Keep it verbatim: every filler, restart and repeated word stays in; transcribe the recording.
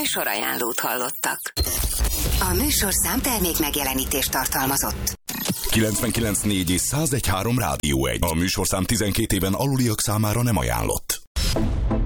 Műsorajánlót hallottak. A műsorszám termék megjelenítést tartalmazott. kilencvenkilenc négy és száz egy három Rádió egy. A műsorszám tizenkét éven aluliak számára nem ajánlott.